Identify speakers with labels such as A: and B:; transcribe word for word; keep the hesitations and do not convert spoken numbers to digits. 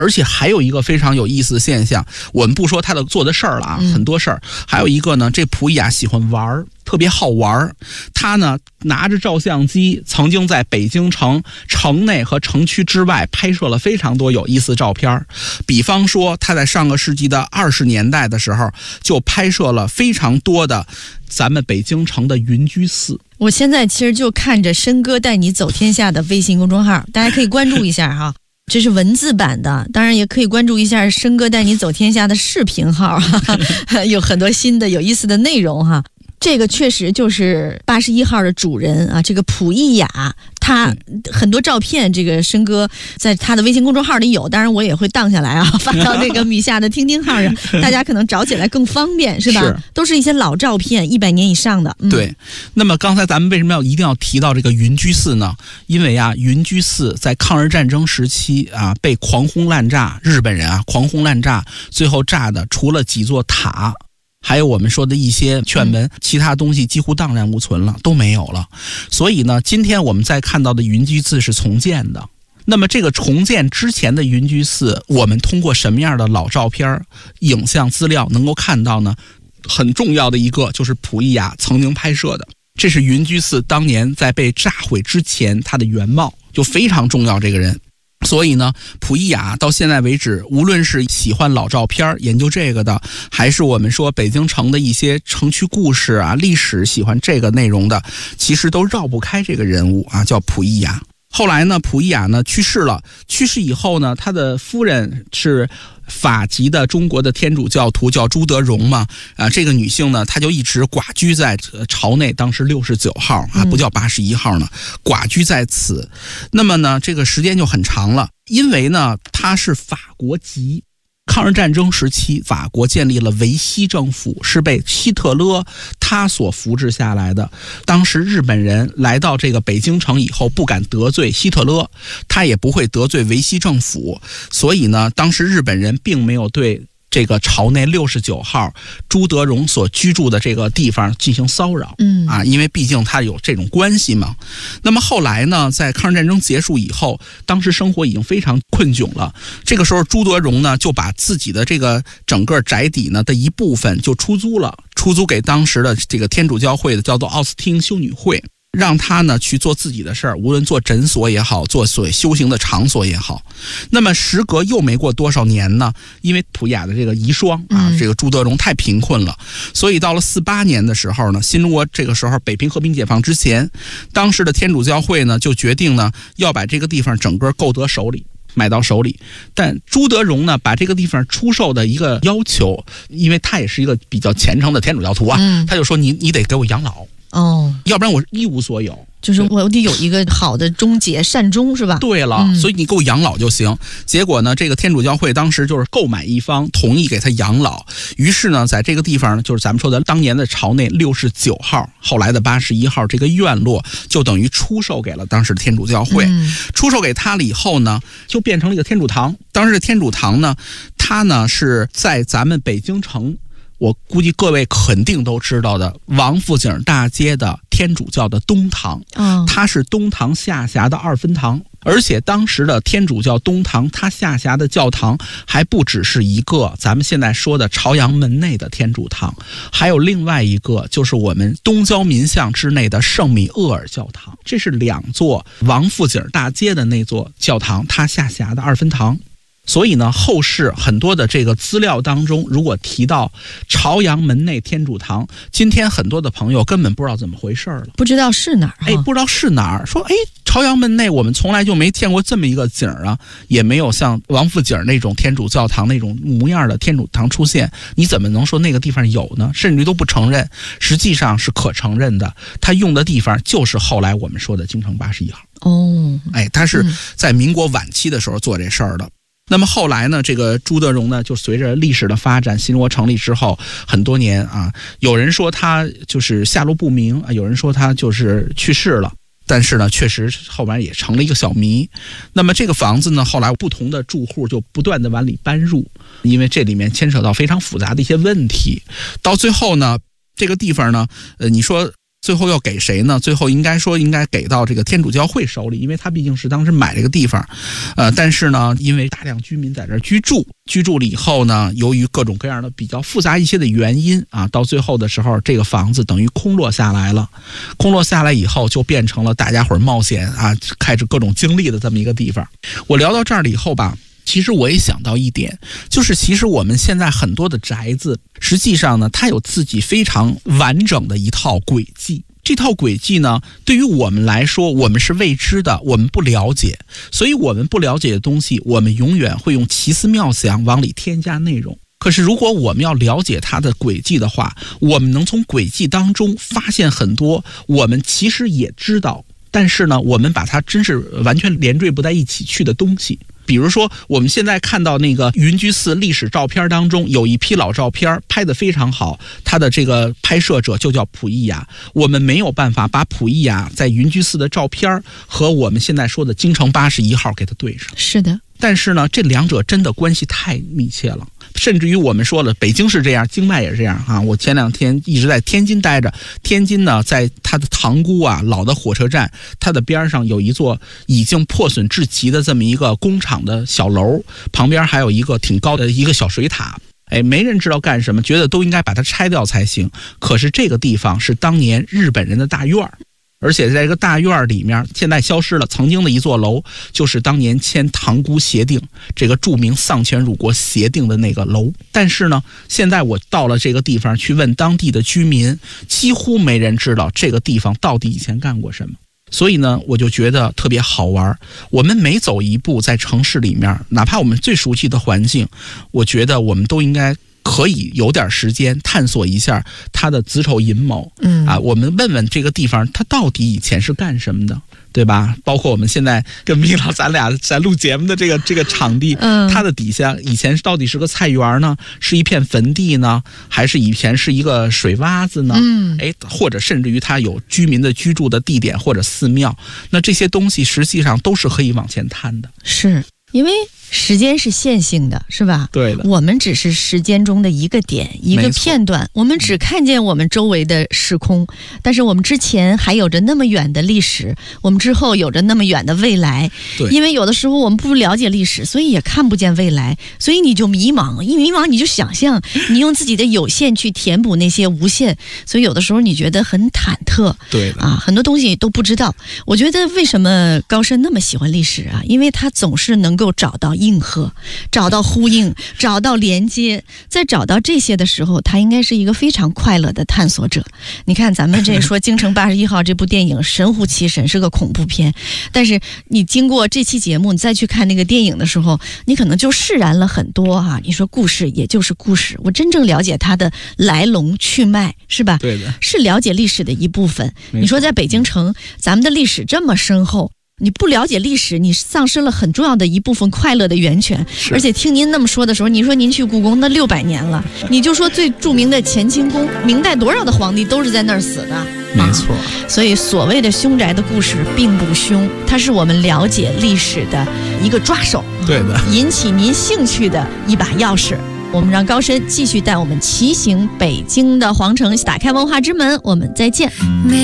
A: 而且还有一个非常有意思的现象，我们不说他的做的事儿了啊，很多事儿。还有一个呢，这溥仪啊喜欢玩，特别好玩。他呢拿着照相机，曾经在北京城城内和城区之外拍摄了非常多有意思的照片。比方说，他在上个世纪的二十年代的时候，就拍摄了非常多的咱们北京城的云居寺。
B: 我现在其实就看着申哥带你走天下的微信公众号，大家可以关注一下哈。这是文字版的，当然也可以关注一下申哥带你走天下的视频号，哈哈，有很多新的有意思的内容哈。这个确实就是八十一号的主人啊，这个溥仪雅，他很多照片，这个申哥在他的微信公众号里有，当然我也会荡下来啊，发到那个米夏的听听号上，大家可能找起来更方便，是吧？是，都是一些老照片，一百年以上的。嗯、对。
A: 那么刚才咱们为什么要一定要提到这个云居寺呢？因为啊，云居寺在抗日战争时期啊，被狂轰滥炸，日本人啊狂轰滥炸，最后炸的除了几座塔。还有我们说的一些劝门，其他东西几乎荡然无存了，都没有了。所以呢，今天我们在看到的云居寺是重建的。那么这个重建之前的云居寺，我们通过什么样的老照片、影像资料能够看到呢？很重要的一个就是溥仪雅曾经拍摄的，这是云居寺当年在被炸毁之前它的原貌，就非常重要这个人。所以呢，溥仪雅到现在为止，无论是喜欢老照片研究这个的，还是我们说北京城的一些城区故事啊、历史喜欢这个内容的，其实都绕不开这个人物啊，叫溥仪雅。后来呢，溥仪雅呢去世了，去世以后呢，他的夫人是法籍的中国的天主教徒，叫朱德荣嘛，啊，这个女性呢，她就一直寡居在朝内，当时六十九号啊，不叫八十一号呢，寡居在此。那么呢，这个时间就很长了，因为呢，她是法国籍。抗日战争时期，法国建立了维希政府，是被希特勒他所扶植下来的。当时日本人来到这个北京城以后，不敢得罪希特勒，他也不会得罪维希政府，所以呢，当时日本人并没有对这个朝内六十九号朱德荣所居住的这个地方进行骚扰，嗯啊，因为毕竟他有这种关系嘛。那么后来呢，在抗日战争结束以后，当时生活已经非常困窘了。这个时候，朱德荣呢就把自己的这个整个宅邸呢的一部分就出租了，出租给当时的这个天主教会的叫做奥斯汀修女会。让他呢去做自己的事儿，无论做诊所也好，做所谓修行的场所也好。那么时隔又没过多少年呢，因为溥仪雅的这个遗孀啊，这个朱德荣太贫困了，所以到了四八年的时候呢，新中国这个时候北平和平解放之前，当时的天主教会呢就决定呢要把这个地方整个购得手里。买到手里，但朱德荣呢，把这个地方出售的一个要求，因为他也是一个比较虔诚的天主教徒啊，嗯、他就说你你得给我养老哦，要不然我一无所有。
B: 就是我得有一个好的终结善终是吧？
A: 对了、嗯，所以你给我养老就行。结果呢，这个天主教会当时就是购买一方同意给他养老，于是呢，在这个地方呢，就是咱们说的当年的朝内六十九号，后来的八十一号这个院落，就等于出售给了当时的天主教会。嗯、出售给他了以后呢，就变成了一个天主堂。当时的天主堂呢，它呢是在咱们北京城。我估计各位肯定都知道的王府井大街的天主教的东堂，嗯，它是东堂下辖的二分堂，而且当时的天主教东堂它下辖的教堂还不只是一个咱们现在说的朝阳门内的天主堂，还有另外一个就是我们东交民巷之内的圣米厄尔教堂，这是两座王府井大街的那座教堂它下辖的二分堂。所以呢，后世很多的这个资料当中，如果提到朝阳门内天主堂，今天很多的朋友根本不知道怎么回事了，
B: 不知道是哪儿、啊，
A: 哎，不知道是哪儿。说，哎，朝阳门内我们从来就没见过这么一个景啊，也没有像王府井那种天主教堂那种模样的天主堂出现，你怎么能说那个地方有呢？甚至都不承认，实际上是可承认的。他用的地方就是后来我们说的京城八十一号。哦，哎，他是在民国晚期的时候做这事儿的。那么后来呢，这个朱德荣呢，就随着历史的发展，新中国成立之后很多年啊，有人说他就是下落不明啊，有人说他就是去世了，但是呢，确实后面也成了一个小谜。那么这个房子呢，后来不同的住户就不断的往里搬入，因为这里面牵扯到非常复杂的一些问题。到最后呢，这个地方呢，呃，你说最后要给谁呢？最后应该说应该给到这个天主教会手里，因为他毕竟是当时买这个地方，呃，但是呢，因为大量居民在这儿居住，居住了以后呢，由于各种各样的比较复杂一些的原因啊，到最后的时候，这个房子等于空落下来了。空落下来以后，就变成了大家伙冒险啊，开始各种经历的这么一个地方。我聊到这儿了以后吧。其实我也想到一点，就是其实我们现在很多的宅子，实际上呢，它有自己非常完整的一套轨迹。这套轨迹呢，对于我们来说，我们是未知的，我们不了解，所以我们不了解的东西，我们永远会用奇思妙想往里添加内容。可是如果我们要了解它的轨迹的话，我们能从轨迹当中发现很多我们其实也知道，但是呢，我们把它真是完全连缀不在一起去的东西。比如说我们现在看到那个云居寺历史照片当中，有一批老照片拍得非常好，它的这个拍摄者就叫溥仪呀。我们没有办法把溥仪呀在云居寺的照片和我们现在说的京城八十一号给它对上。
B: 是的，
A: 但是呢，这两者真的关系太密切了，甚至于我们说了，北京是这样，京外也是这样啊。我前两天一直在天津待着，天津呢，在它的塘沽啊，老的火车站，它的边上有一座已经破损至极的这么一个工厂的小楼，旁边还有一个挺高的一个小水塔。哎，没人知道干什么，觉得都应该把它拆掉才行。可是这个地方是当年日本人的大院儿。而且在这个大院里面，现在消失了。曾经的一座楼，就是当年签塘沽协定这个著名丧权辱国协定的那个楼。但是呢，现在我到了这个地方去问当地的居民，几乎没人知道这个地方到底以前干过什么。所以呢，我就觉得特别好玩。我们每走一步在城市里面，哪怕我们最熟悉的环境，我觉得我们都应该可以有点时间探索一下它的子丑寅卯，嗯啊，我们问问这个地方它到底以前是干什么的，对吧？包括我们现在跟米老咱俩在录节目的这个这个场地，嗯，它的底下以前到底是个菜园呢，是一片坟地呢，还是以前是一个水洼子呢？嗯，哎，或者甚至于它有居民的居住的地点或者寺庙，那这些东西实际上都是可以往前探的。
B: 是因为时间是线性的，是吧？
A: 对的，
B: 我们只是时间中的一个点，一个片段，我们只看见我们周围的时空，但是我们之前还有着那么远的历史，我们之后有着那么远的未来。
A: 对，
B: 因为有的时候我们不了解历史，所以也看不见未来，所以你就迷茫，一迷茫你就想象，你用自己的有限去填补那些无限，所以有的时候你觉得很忐忑。
A: 对的
B: 啊，很多东西都不知道。我觉得为什么高深那么喜欢历史啊？因为他总是能够找到应和，找到呼应，找到连接，在找到这些的时候，他应该是一个非常快乐的探索者。你看咱们这说京城八十一号这部电影神乎其神，是个恐怖片，但是你经过这期节目你再去看那个电影的时候，你可能就释然了很多啊。你说故事也就是故事，我真正了解它的来龙去脉，是吧？
A: 对的，
B: 是了解历史的一部分。你说在北京城，咱们的历史这么深厚，你不了解历史，你丧失了很重要的一部分快乐的源泉。而且听您那么说的时候，你说您去故宫那六百年了，你就说最著名的乾清宫，明代多少的皇帝都是在那儿死的，
A: 没错。
B: 啊、所以所谓的凶宅的故事并不凶，它是我们了解历史的一个抓手，
A: 对的，
B: 引起您兴趣的一把钥匙。我们让高深继续带我们骑行北京的皇城，打开文化之门，我们再见。